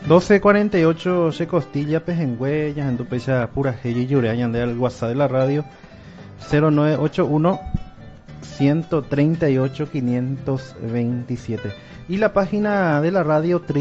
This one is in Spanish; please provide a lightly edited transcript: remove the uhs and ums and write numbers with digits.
12:48 se costilla pejengüe ya en tu pecha pura y llore añade al WhatsApp de la radio 0981 138 527 y la página de la radio